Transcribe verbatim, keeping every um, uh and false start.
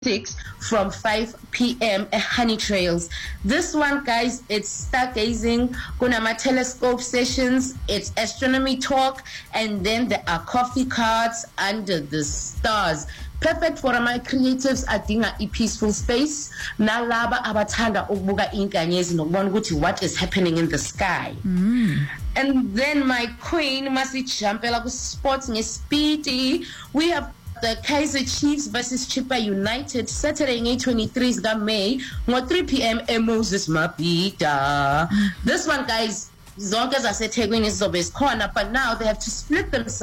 six from five p.m. at Honey Trails. This one, guys, it's stargazing, kunama telescope sessions, it's astronomy talk, and then there are coffee carts under the stars. Perfect for my creatives adinga a peaceful space. Nalaba abathanda ukubuka inkanyezi nokubona ukuthi what is happening in the sky. Mm. And then my queen masijumpela ku sports ngespeedy. We have the Kaizer Chiefs versus Chippa United Saturday May twenty-third of May at three p.m. at Moses Mabhida. This one, guys, zonke zaseThekwini zizobe zikhona, but now they have to split themselves.